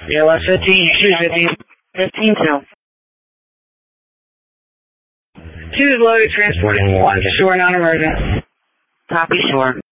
Yeah, left 15, you shoot 15 still. 2 is loaded, transporting 1 to shore, non-emergent. Copy, shore.